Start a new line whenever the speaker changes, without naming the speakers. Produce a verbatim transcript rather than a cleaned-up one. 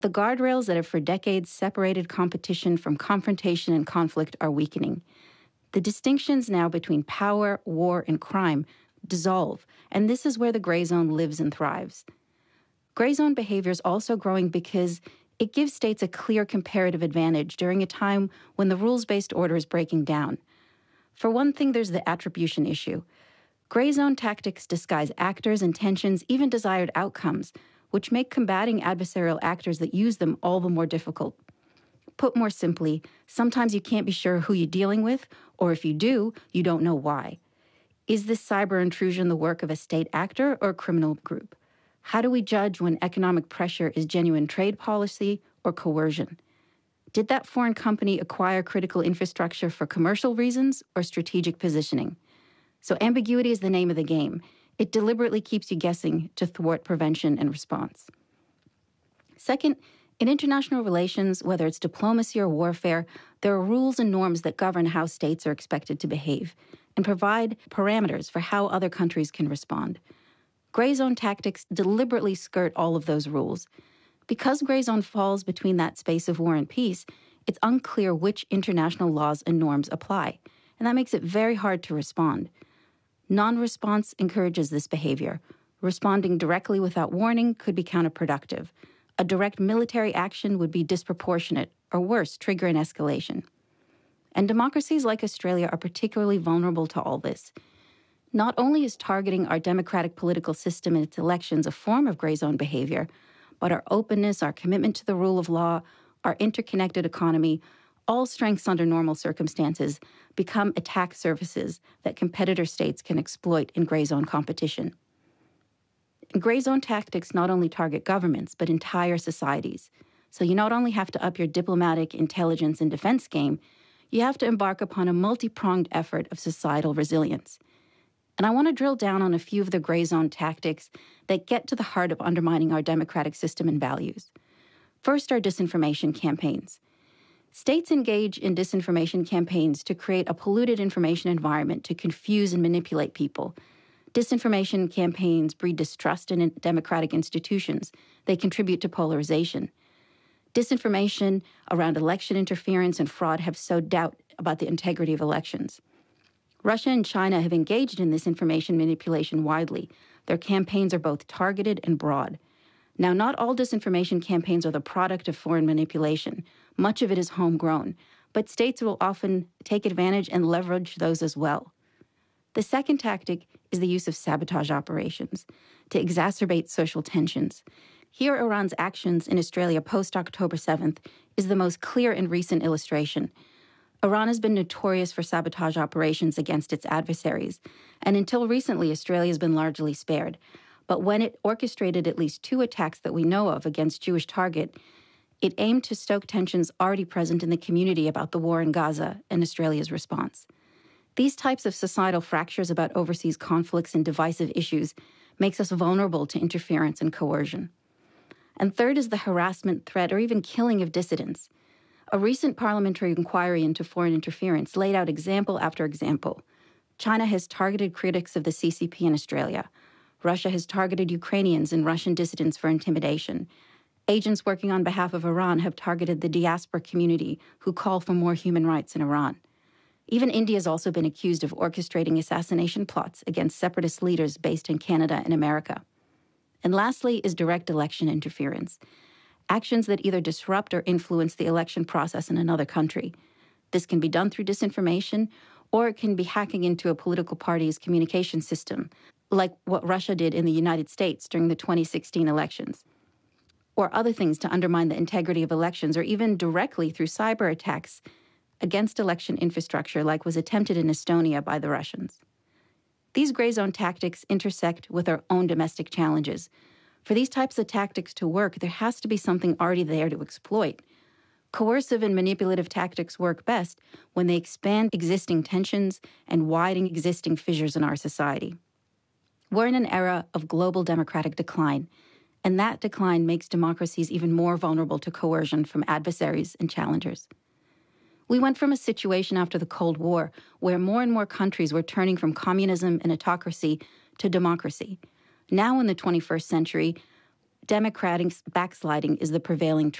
The guardrails that have for decades separated competition from confrontation and conflict are weakening. The distinctions now between power, war, and crime dissolve, and this is where the gray zone lives and thrives. Gray zone behavior is also growing because it gives states a clear comparative advantage during a time when the rules-based order is breaking down. For one thing, there's the attribution issue. Gray zone tactics disguise actors, intentions, even desired outcomes, which make combating adversarial actors that use them all the more difficult. Put more simply, sometimes you can't be sure who you're dealing with, or if you do, you don't know why. Is this cyber intrusion the work of a state actor or a criminal group? How do we judge when economic pressure is genuine trade policy or coercion? Did that foreign company acquire critical infrastructure for commercial reasons or strategic positioning? So ambiguity is the name of the game. It deliberately keeps you guessing to thwart prevention and response. Second, in international relations, whether it's diplomacy or warfare, there are rules and norms that govern how states are expected to behave and provide parameters for how other countries can respond. Gray zone tactics deliberately skirt all of those rules. Because gray zone falls between that space of war and peace, it's unclear which international laws and norms apply, and that makes it very hard to respond. Non-response encourages this behavior. Responding directly without warning could be counterproductive. A direct military action would be disproportionate, or worse, trigger an escalation. And democracies like Australia are particularly vulnerable to all this. Not only is targeting our democratic political system and its elections a form of gray zone behavior, but our openness, our commitment to the rule of law, our interconnected economy, all strengths under normal circumstances, become attack surfaces that competitor states can exploit in gray zone competition. And gray zone tactics not only target governments, but entire societies. So you not only have to up your diplomatic, intelligence, and defense game, you have to embark upon a multi-pronged effort of societal resilience. And I want to drill down on a few of the gray zone tactics that get to the heart of undermining our democratic system and values. First are disinformation campaigns. States engage in disinformation campaigns to create a polluted information environment to confuse and manipulate people. Disinformation campaigns breed distrust in democratic institutions. They contribute to polarization. Disinformation around election interference and fraud have sowed doubt about the integrity of elections. Russia and China have engaged in this information manipulation widely. Their campaigns are both targeted and broad. Now, not all disinformation campaigns are the product of foreign manipulation. Much of it is homegrown, but states will often take advantage and leverage those as well. The second tactic is the use of sabotage operations to exacerbate social tensions. Here, Iran's actions in Australia post-October seventh is the most clear and recent illustration. Iran has been notorious for sabotage operations against its adversaries, and until recently, Australia has been largely spared. But when it orchestrated at least two attacks that we know of against Jewish target, it aimed to stoke tensions already present in the community about the war in Gaza and Australia's response. These types of societal fractures about overseas conflicts and divisive issues makes us vulnerable to interference and coercion. And third is the harassment, threat, or even killing of dissidents. A recent parliamentary inquiry into foreign interference laid out example after example. China has targeted critics of the C C P in Australia. Russia has targeted Ukrainians and Russian dissidents for intimidation. Agents working on behalf of Iran have targeted the diaspora community who call for more human rights in Iran. Even India has also been accused of orchestrating assassination plots against separatist leaders based in Canada and America. And lastly is direct election interference. Actions that either disrupt or influence the election process in another country. This can be done through disinformation, or it can be hacking into a political party's communication system, like what Russia did in the United States during the twenty sixteen elections. Or other things to undermine the integrity of elections, or even directly through cyber attacks against election infrastructure like was attempted in Estonia by the Russians. These gray zone tactics intersect with our own domestic challenges. For these types of tactics to work, there has to be something already there to exploit. Coercive and manipulative tactics work best when they expand existing tensions and widen existing fissures in our society. We're in an era of global democratic decline, and that decline makes democracies even more vulnerable to coercion from adversaries and challengers. We went from a situation after the Cold War where more and more countries were turning from communism and autocracy to democracy. Now in the twenty-first century, democratic backsliding is the prevailing